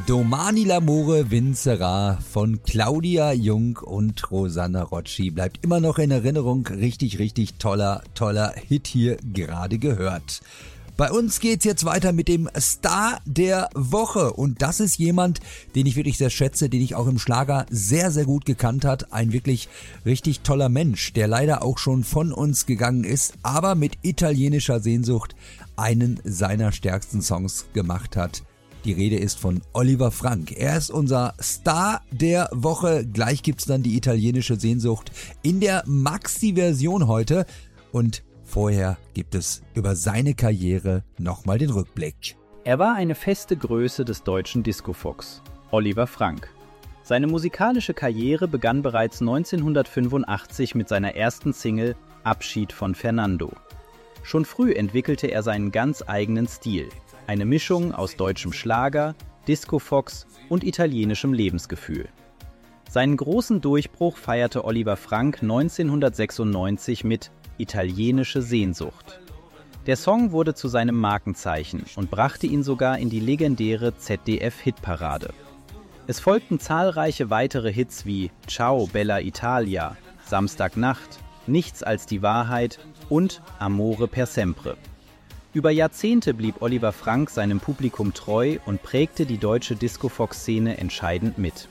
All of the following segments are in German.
Domani l'amore vincerà von Claudia Jung und Rosanna Rocci bleibt immer noch in Erinnerung. Richtig, richtig toller Hit hier gerade gehört. Bei uns geht's jetzt weiter mit dem Star der Woche und das ist jemand, den ich wirklich sehr schätze, den ich auch im Schlager sehr, sehr gut gekannt hat. Ein wirklich richtig toller Mensch, der leider auch schon von uns gegangen ist, aber mit italienischer Sehnsucht einen seiner stärksten Songs gemacht hat. Die Rede ist von Oliver Frank. Er ist unser Star der Woche. Gleich gibt's dann die italienische Sehnsucht in der Maxi-Version heute und vorher gibt es über seine Karriere nochmal den Rückblick. Er war eine feste Größe des deutschen Discofox, Oliver Frank. Seine musikalische Karriere begann bereits 1985 mit seiner ersten Single Abschied von Fernando. Schon früh entwickelte er seinen ganz eigenen Stil, eine Mischung aus deutschem Schlager, Discofox und italienischem Lebensgefühl. Seinen großen Durchbruch feierte Oliver Frank 1996 mit Italienische Sehnsucht. Der Song wurde zu seinem Markenzeichen und brachte ihn sogar in die legendäre ZDF-Hitparade. Es folgten zahlreiche weitere Hits wie Ciao Bella Italia, Samstagnacht, Nichts als die Wahrheit und Amore per sempre. Über Jahrzehnte blieb Oliver Frank seinem Publikum treu und prägte die deutsche Discofox-Szene entscheidend mit.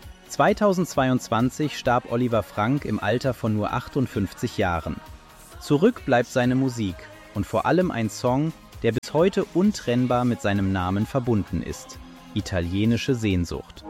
2022 starb Oliver Frank im Alter von nur 58 Jahren. Zurück bleibt seine Musik und vor allem ein Song, der bis heute untrennbar mit seinem Namen verbunden ist: Italienische Sehnsucht.